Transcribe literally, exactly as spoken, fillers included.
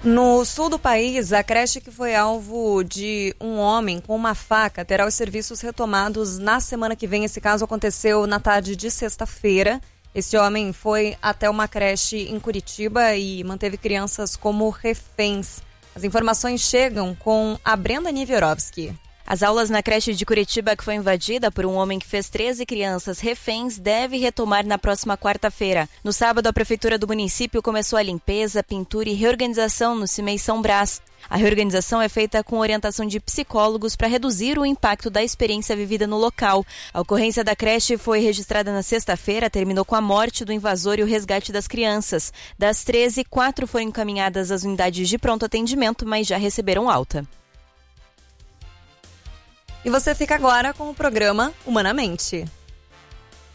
No sul do país, a creche que foi alvo de um homem com uma faca terá os serviços retomados na semana que vem. Esse caso aconteceu na tarde de sexta-feira. Esse homem foi até uma creche em Curitiba e manteve crianças como reféns. As informações chegam com a Brenda Niverovski. As aulas na creche de Curitiba, que foi invadida por um homem que fez treze crianças reféns, deve retomar na próxima quarta-feira. No sábado, a prefeitura do município começou a limpeza, pintura e reorganização no CIMEI São Brás. A reorganização é feita com orientação de psicólogos para reduzir o impacto da experiência vivida no local. A ocorrência da creche foi registrada na sexta-feira, terminou com a morte do invasor e o resgate das crianças. Das treze, quatro foram encaminhadas às unidades de pronto atendimento, mas já receberam alta. E você fica agora com o programa Humanamente.